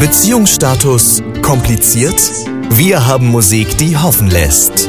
Beziehungsstatus kompliziert? Wir haben Musik, die hoffen lässt.